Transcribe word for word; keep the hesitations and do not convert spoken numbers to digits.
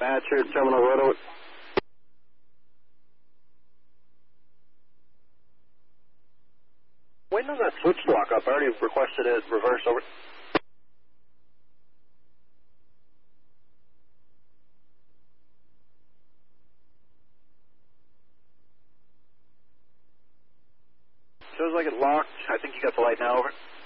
Match here at Terminal Road. Waiting on that switch to lock up. I already requested it reverse over. Shows like it locked. I think you got the light now over.